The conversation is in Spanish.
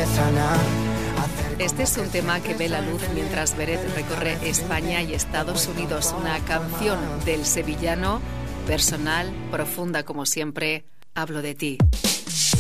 empiezan a... Este es un tema que ve la luz mientras Beret recorre España y Estados Unidos. Una canción del sevillano, personal, profunda como siempre. Hablo de ti.